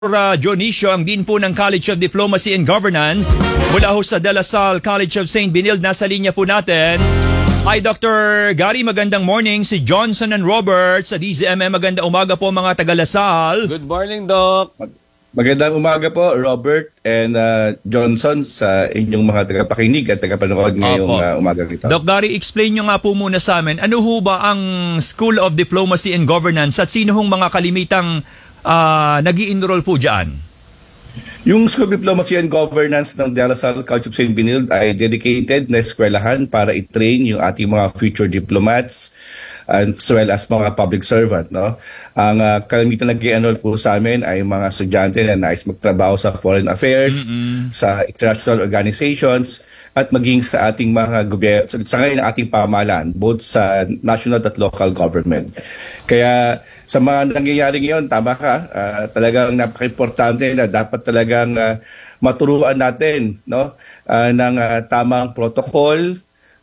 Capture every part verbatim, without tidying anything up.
Uh, Dionisio, ang Dean po ng College of Diplomacy and Governance mula ho sa De La Salle College of Saint Benilde. Nasa linya po natin ay Doctor Gary. Magandang morning. Si Johnson and Robert sa D Z M M. Magandang umaga po mga taga La Salle. Good morning, Doc. Magandang umaga po, Robert and uh, Johnson, sa inyong mga tagapakinig at tagapanood ngayong uh, umaga rito. Doc Gary, explain nyo nga po muna sa amin, ano ho ba ang School of Diplomacy and Governance at sino hong mga kalimitang Uh, nag-i-enroll po dyan? Yung School of Diplomacy and Governance ng De La Salle College of Saint Benilde ay dedicated na eskwelahan para i-train yung ating mga future diplomats as well as mga public servant. No? Ang uh, kalimitan nag-i-enroll po sa amin ay mga estudyante na nais magtrabaho sa foreign affairs, mm-hmm. sa international organizations, at maging sa ating mga gobyerno, sa ngayon ng ating pamahalaan, both sa national at local government. Kaya sa mga nangyayari ngayon, tama ka, uh, talagang napaka-importante na dapat talagang uh, maturuan natin, no, uh, ng uh, tamang protocol,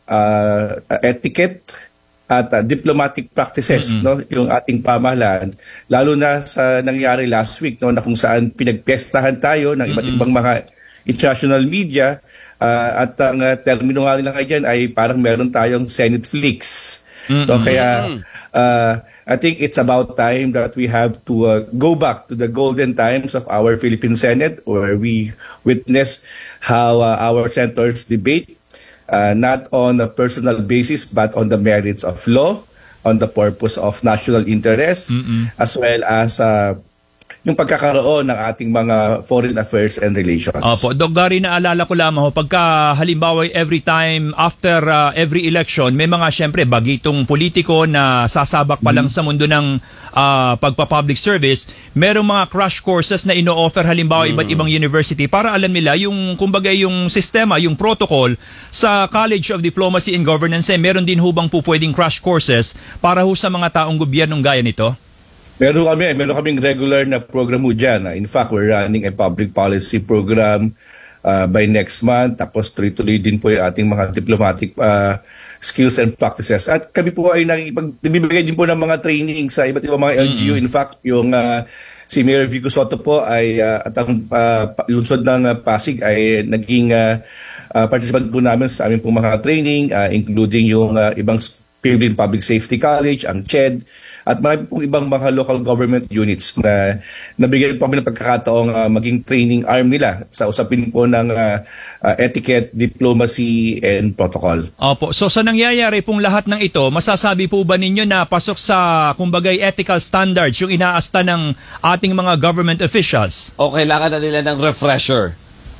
uh, etiquette, at uh, diplomatic practices, mm-hmm. no, yung ating pamahalaan, lalo na sa nangyari last week, no, na kung saan pinagpestahan tayo ng iba't ibang mga international media, uh, at ang uh, termino nga nila dyan ay parang meron tayong Senate Flix. Mm-hmm. So, kaya uh, I think it's about time that we have to uh, go back to the golden times of our Philippine Senate, where we witness how uh, our senators debate uh, not on a personal basis but on the merits of law, on the purpose of national interest, mm-hmm. as well as uh, yung pagkakaroon ng ating mga foreign affairs and relations. Opo, Doc Gary, naalala ko lamang ho, pagka halimbawa every time after uh, every election, may mga syempre bagitong politiko na sasabak pa lang mm-hmm. sa mundo ng uh, pagpa-public service, merong mga crash courses na ino-offer halimbawa mm-hmm. iba't ibang university para alam nila yung kumbaga yung sistema, yung protocol sa College of Diplomacy and Governance. Eh, meron din hubang po pwedeng crash courses para ho sa mga taong gobyernong gaya nito? Meron kami, meron kaming regular na program mo dyan. In fact, we're running a public policy program uh, by next month. Tapos tuloy-tuloy din po yung ating mga diplomatic uh, skills and practices. At kami po ay nagbibigay din po ng mga training sa iba't ibang mga L G U. In fact, yung uh, si Mayor Vico Soto po ay uh, at ang uh, lungsod ng uh, Pasig ay naging uh, uh, participant po namin sa aming po mga training, uh, including yung uh, ibang Philippine Public Safety College, ang C H E D, at marami pong ibang mga local government units na nabigyan po kami ng pagkakataong uh, maging training arm nila sa usapin po ng uh, uh, etiquette, diplomacy, and protocol. Opo. So sa nangyayari pong lahat ng ito, masasabi po ba ninyo na pasok sa kumbagay ethical standards yung inaasta ng ating mga government officials? O kailangan na nila ng refresher?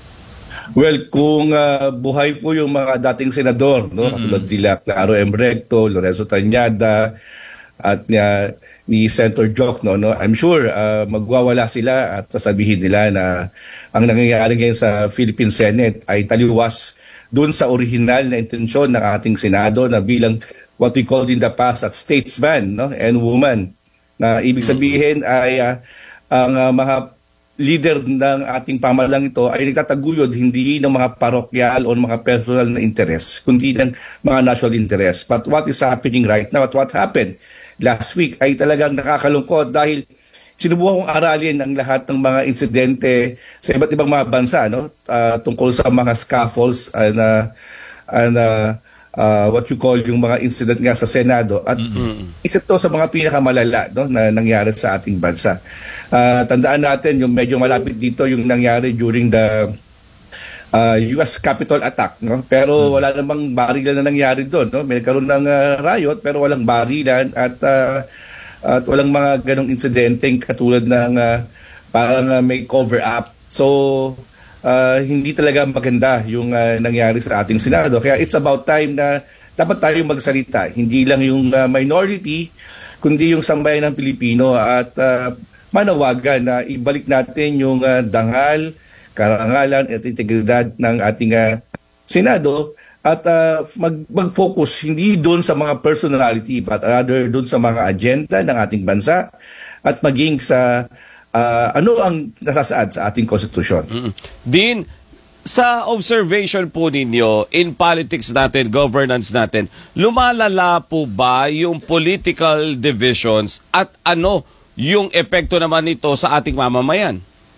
Well, kung uh, buhay po yung mga dating senador, no, mm-hmm. katulad nila Claro M. Recto, Lorenzo Tañada, at uh, ni Senator Joc, no, no, I'm sure uh, magwawala sila at sasabihin nila na ang nangyayari ngayon sa Philippine Senate ay taliwas dun sa original na intensyon ng ating Senado na bilang what we called in the past at statesman, no, and woman. Na ibig sabihin ay uh, ang uh, mga leader ng ating pamahalang ito ay nagtataguyod hindi ng mga parokyal o mga personal na interest, kundi ng mga national interest. But what is happening right now at what happened last week ay talagang nakakalungkot dahil sinubukan kong aralin ang lahat ng mga insidente sa iba't ibang mga bansa, no? Uh, tungkol sa mga scaffolds and, uh, and uh, uh, what you call yung mga incident nga sa Senado. At mm-hmm. isa to sa mga pinakamalala, no, na nangyari sa ating bansa. Uh, tandaan natin yung medyo malapit dito yung nangyari during the uh, U S Capitol attack, no? Pero wala namang barilan na nangyari doon, no? May karoon ng uh, riot pero walang barilan at uh, at walang mga ganong insidenteng katulad ng uh, parang uh, may cover up. So uh, hindi talaga maganda yung uh, nangyari sa ating Senado. Kaya it's about time na dapat tayong magsalita, hindi lang yung uh, minority kundi yung sambayan ng Pilipino at uh, manawagan na ibalik natin yung uh, dangal, karangalan at integridad ng ating uh, Senado at uh, mag- mag-focus hindi doon sa mga personality but rather doon sa mga agenda ng ating bansa at maging sa uh, ano ang nasasaad sa ating konstitusyon. Mm-hmm. Dean, sa observation po ninyo in politics natin, governance natin, lumalala po ba yung political divisions at ano yung epekto naman nito sa ating mamamayan?